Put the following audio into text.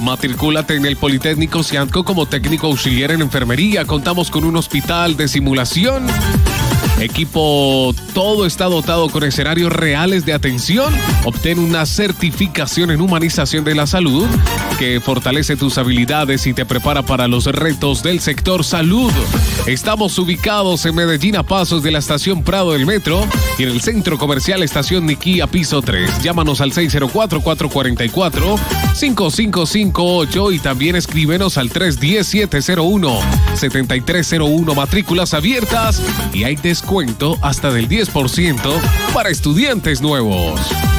Matricúlate en el Politécnico Ciantco como técnico auxiliar en enfermería. Contamos con un hospital de simulación. Equipo, todo está dotado con escenarios reales de atención. Obtén una certificación en humanización de la salud que fortalece tus habilidades y te prepara para los retos del sector salud. Estamos ubicados en Medellín, a pasos de la estación Prado del Metro, y en el centro comercial Estación Niquí, a piso 3. Llámanos al 604-444-5558 y también escríbenos al 310-701-7301. Matrículas abiertas y hay descuento hasta del 10% para estudiantes nuevos.